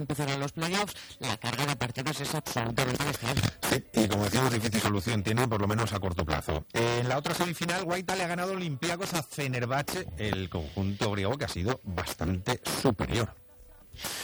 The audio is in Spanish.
empezarán los playoffs, la carga de partidos es absolutamente bestial. Sí, y como decíamos, difícil solución tiene, por lo menos a corto plazo. En la otra semifinal, Guaita le ha ganado Olympiacos a Fenerbahce, el conjunto griego que ha sido bastante superior.